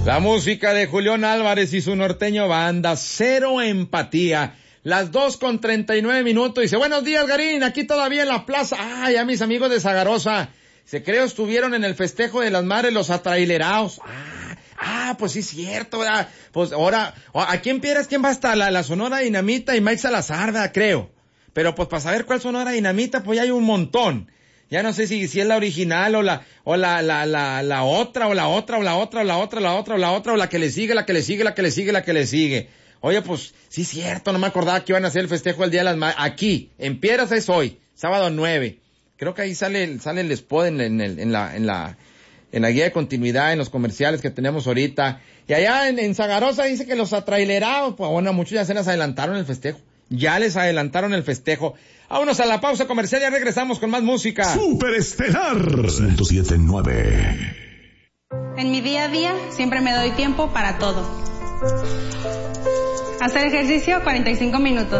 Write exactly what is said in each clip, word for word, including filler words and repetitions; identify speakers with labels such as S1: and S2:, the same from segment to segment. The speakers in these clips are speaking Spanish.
S1: La música de Julián Álvarez y su norteño banda, Cero Empatía. Las dos con treinta y nueve minutos. Dice, buenos días, Garín, aquí todavía en la plaza. Ay, a mis amigos de Zagarosa. Se creo estuvieron en el festejo de las madres los atrailerados. Ah, ah, pues sí es cierto, ¿verdad? Pues ahora, aquí en Piedras, ¿quién va a estar? La, la Sonora Dinamita y Mike Salazar, ¿verdad? Creo. Pero pues para saber cuál Sonora Dinamita, pues ya hay un montón. Ya no sé si, si es la original o la, o la, la, la, la otra, o la otra, o la otra, o la otra, o la otra, o la otra, o la que le sigue, la que le sigue, la que le sigue, la que le sigue. Oye, pues, sí es cierto, no me acordaba que iban a hacer el festejo el Día de las Madres. Aquí, en Piedras es hoy, sábado nueve. Creo que ahí sale, sale el spot en, en, el, en la, en la, en la guía de continuidad, en los comerciales que tenemos ahorita. Y allá en, en Zagarosa dice que los atrailerados, pues bueno, muchos ya se les adelantaron el festejo. Ya les adelantaron el festejo. Vámonos a la pausa comercial y ya regresamos con más música.
S2: Superestelar ciento siete punto nueve.
S3: En mi día a día siempre me doy tiempo para todo. Hacer ejercicio cuarenta y cinco minutos.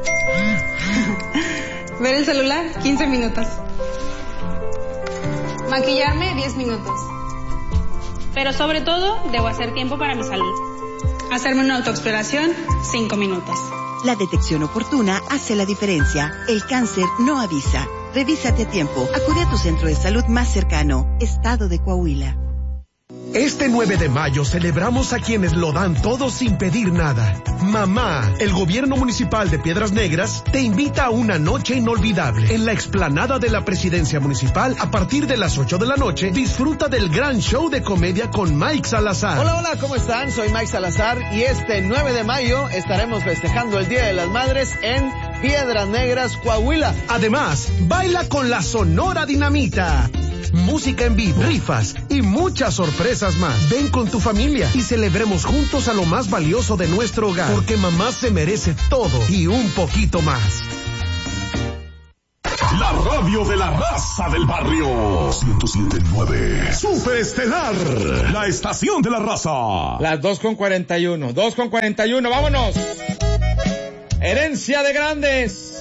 S3: Ver el celular quince minutos. Maquillarme diez minutos. Pero sobre todo debo hacer tiempo para mi salud. Hacerme una autoexploración cinco minutos.
S4: La detección oportuna hace la diferencia. El cáncer no avisa. Revísate a tiempo. Acude a tu centro de salud más cercano. Estado de Coahuila.
S2: Este nueve de mayo celebramos a quienes lo dan todo sin pedir nada. Mamá, el gobierno municipal de Piedras Negras te invita a una noche inolvidable. En la explanada de la presidencia municipal, a partir de las ocho de la noche, disfruta del gran show de comedia con Mike Salazar.
S5: Hola, hola, ¿cómo están? Soy Mike Salazar y este nueve de mayo estaremos festejando el Día de las Madres en Piedras Negras, Coahuila.
S2: Además, baila con la Sonora Dinamita. Música en vivo, rifas y muchas sorpresas más. Ven con tu familia y celebremos juntos a lo más valioso de nuestro hogar, porque mamá se merece todo y un poquito más. La radio de la raza del barrio. ciento siete punto nueve. Superestelar, la estación de la raza.
S1: Las dos con cuarenta y uno. dos con cuarenta y uno, vámonos. Herencia de grandes.